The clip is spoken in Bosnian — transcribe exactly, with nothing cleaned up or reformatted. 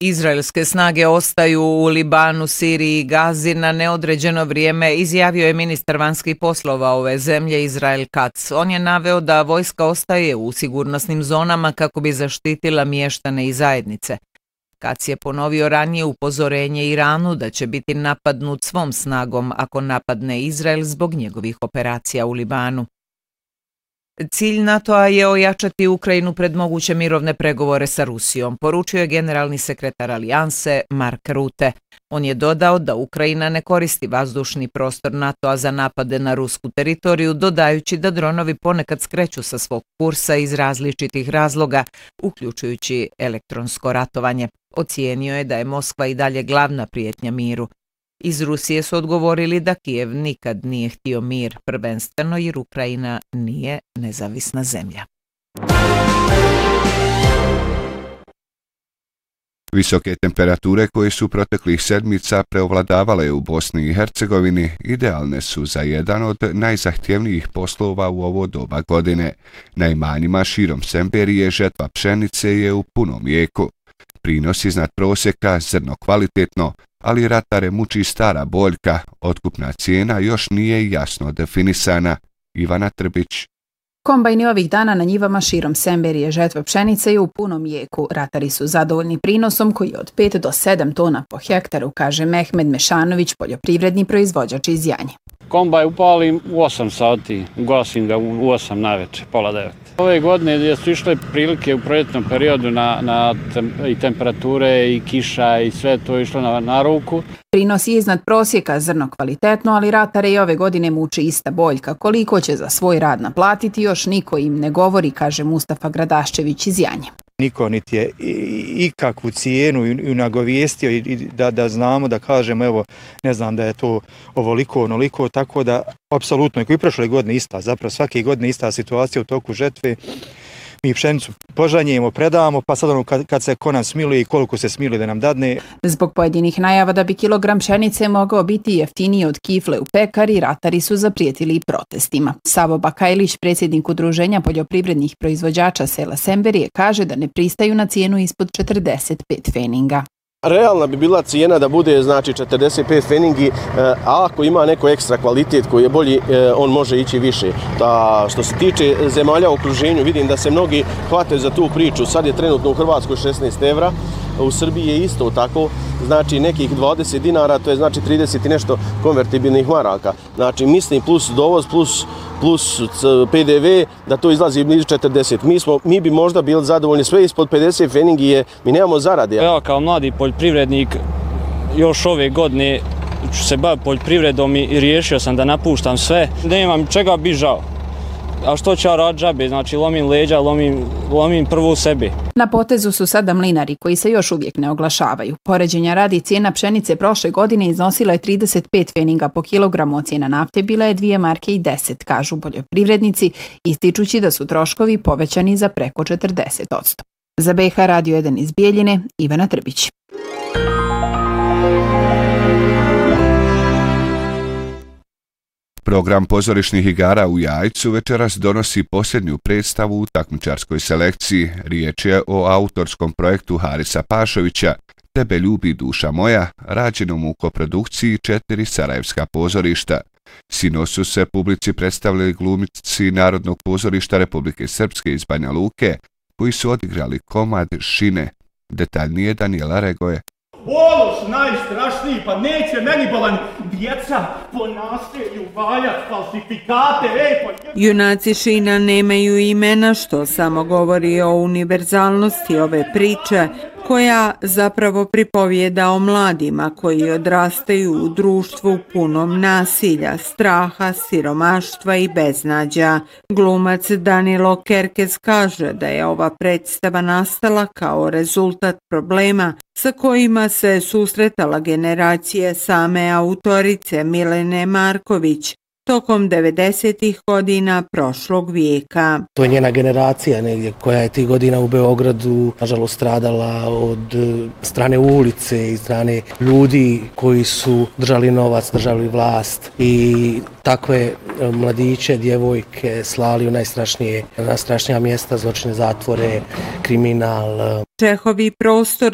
Izraelske snage ostaju u Libanu, Siriji i Gazi na neodređeno vrijeme, izjavio je ministar vanjskih poslova ove zemlje Israel Katz. On je naveo da vojska ostaje u sigurnosnim zonama kako bi zaštitila mještane i zajednice. Katz je ponovio ranije upozorenje Iranu da će biti napadnut svom snagom ako napadne Izrael zbog njegovih operacija u Libanu. Cilj NATO-a je ojačati Ukrajinu pred moguće mirovne pregovore sa Rusijom, poručio je generalni sekretar alijanse Mark Rutte. On je dodao da Ukrajina ne koristi vazdušni prostor NATO-a za napade na rusku teritoriju, dodajući da dronovi ponekad skreću sa svog kursa iz različitih razloga, uključujući elektronsko ratovanje. Ocijenio je da je Moskva i dalje glavna prijetnja miru. Iz Rusije su odgovorili da Kijev nikad nije htio mir, prvenstveno jer Ukrajina nije nezavisna zemlja. Visoke temperature koje su proteklih sedmica preovladavale u Bosni i Hercegovini idealne su za jedan od najzahtjevnijih poslova u ovo doba godine. Na imanjima širom Semberije žetva pšenice je u punom jeku. Prinos iznad prosjeka, zrno kvalitetno, ali ratare muči stara boljka, otkupna cijena još nije jasno definisana. Ivana Trbić. Kombajni ovih dana na njivama širom Semberije žetva pšenice je u punom jeku. Ratari su zadovoljni prinosom koji je od pet do sedam tona po hektaru, kaže Mehmed Mešanović, poljoprivredni proizvođač iz Janje. Kombaj upalim u osam sati, ugasim ga u osam navečer, pola devet. Ove godine su išle prilike u proljetnom periodu na, na tem, i temperature i kiša i sve to išlo na, na ruku. Prinos je iznad prosjeka, zrno kvalitetno, ali ratare i ove godine muči ista boljka. Koliko će za svoj rad naplatiti, još niko im ne govori, kaže Mustafa Gradaščević iz Janje. Niko niti je ikakvu cijenu i nagovijestio i da, da znamo, da kažemo, evo, ne znam da je to ovoliko, onoliko, tako da, apsolutno, i prošle godine ista, zapravo svake godine ista situacija u toku žetve. Mi pšenicu požanjemo, predavamo, pa sad ono kad, kad se ko nam smiluje i koliko se smiluje da nam dadne. Zbog pojedinih najava da bi kilogram pšenice mogao biti jeftiniji od kifle u pekari, ratari su zaprijetili protestima. Savo Bakajlić, predsjednik Udruženja poljoprivrednih proizvođača sela Semberije, kaže da ne pristaju na cijenu ispod četrdeset pet feninga. Realna bi bila cijena da bude znači četrdeset pet feningi, a ako ima neko ekstra kvalitet koji je bolji, on može ići više. Da, što se tiče zemalja u okruženju, vidim da se mnogi hvataju za tu priču. Sad je trenutno u Hrvatskoj šesnaest evra, u Srbiji je isto tako, znači nekih dvadeset dinara, to je znači trideset i nešto konvertibilnih maraka. Znači mislim plus dovoz, plus plus P D V, da to izlazi blizu četrdeset. Mi, smo, mi bi možda bili zadovoljni, sve ispod pedeset feningi je, mi nemamo zarade. Ja kao mladi poljoprivrednik još ove godine ću se baviti poljoprivredom i riješio sam da napuštam sve. Nemam čega bi žao. A što će ja raditi džabe? Znači lomim leđa, lomim, lomim prvo sebi. Na potezu su sada mlinari koji se još uvijek ne oglašavaju. Poređenja radi, cijena pšenice prošle godine iznosila je trideset pet feninga po kilogramu, cijena nafte bila je dvije marke i deset, kažu poljoprivrednici, ističući da su troškovi povećani za preko četrdeset posto. Za B H Radio jedan iz Bijeljine, Ivana Trbić. Program pozorišnih igara u Jajcu večeras donosi posljednju predstavu u takmičarskoj selekciji. Riječ je o autorskom projektu Harisa Pašovića Tebe ljubi duša moja, rađenom u koprodukciji četiri sarajevska pozorišta. Sinoć su se publici predstavili glumici Narodnog pozorišta Republike Srpske iz Banja Luke, koji su odigrali komad Šine. Detaljnije Danijela Regoje. Ološ najstrašniji, pa neće meni balan djeca po naselju valjat falsifikate, ej pa... Junaci Šina nemaju imena, što samo govori o univerzalnosti ove priče, koja zapravo pripovijeda o mladima koji odrastaju u društvu punom nasilja, straha, siromaštva i beznađa. Glumac Danilo Kerkez kaže da je ova predstava nastala kao rezultat problema sa kojima se susretala generacija same autorice Milene Marković tokom devedesetih godina prošlog vijeka. To je njena generacija negdje koja je tih godina u Beogradu nažalost stradala od strane ulice i strane ljudi koji su držali novac, držali vlast i takve mladiće, djevojke slali u najstrašnije, najstrašnija mjesta, zločine zatvore, kriminal. Čehovi prostor